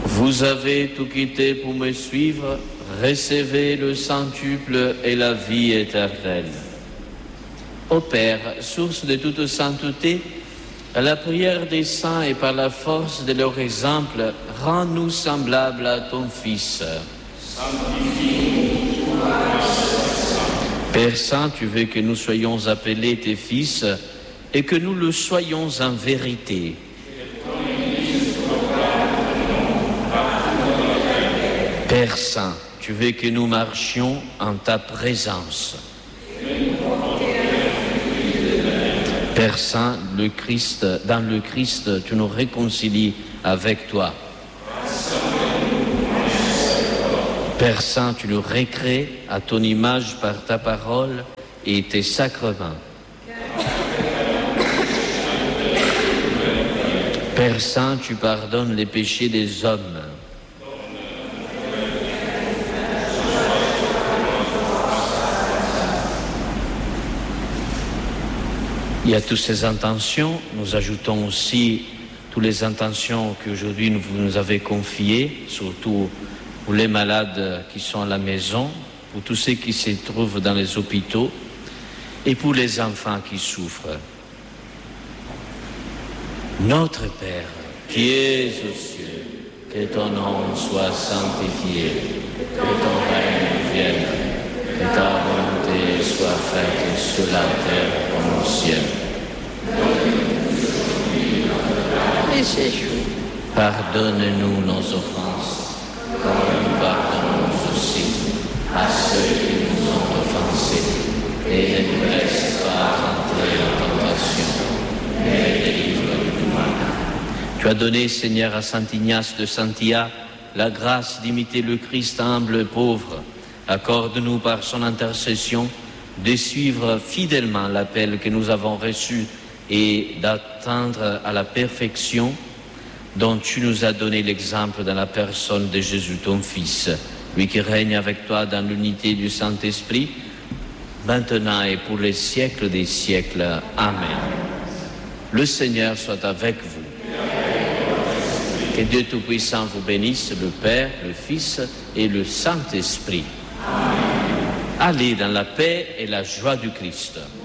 Vous avez tout quitté pour me suivre, recevez le centuple et la vie éternelle. Ô Père, source de toute sainteté, à la prière des saints et par la force de leur exemple, rends-nous semblables à ton Fils. Père Saint, tu veux que nous soyons appelés tes fils et que nous le soyons en vérité. Père Saint, tu veux que nous marchions en ta présence. Père Saint, dans le Christ, tu nous réconcilies avec toi. Père Saint, tu nous recrées à ton image par ta parole et tes sacrements. Père Saint, tu pardonnes les péchés des hommes. Il y a toutes ces intentions, nous ajoutons aussi toutes les intentions qu'aujourd'hui vous nous avez confiées, surtout pour les malades qui sont à la maison, pour tous ceux qui se trouvent dans les hôpitaux et pour les enfants qui souffrent. Notre Père, qui es aux cieux, que ton nom soit sanctifié, que ton règne vienne, que ta volonté soit faite sur la terre comme au ciel. Pardonne-nous nos offenses, comme nous pardonnons aussi à ceux qui nous ont offensés, et ne nous laisse pas entrer en tentation, mais délivre-nous du mal. Tu as donné, Seigneur, à saint Ignace de Santia la grâce d'imiter le Christ humble et pauvre. Accorde-nous par son intercession de suivre fidèlement l'appel que nous avons reçu et d'atteindre à la perfection dont tu nous as donné l'exemple dans la personne de Jésus, ton Fils, lui qui règne avec toi dans l'unité du Saint-Esprit, maintenant et pour les siècles des siècles. Amen. Le Seigneur soit avec vous. Que Dieu Tout-Puissant vous bénisse, le Père, le Fils et le Saint-Esprit. Allez dans la paix et la joie du Christ.